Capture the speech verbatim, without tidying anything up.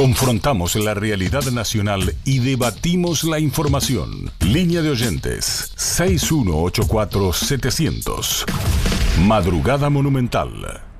Confrontamos la realidad nacional y debatimos la información. Línea de oyentes seis uno ocho cuatro setecientos. Madrugada Monumental.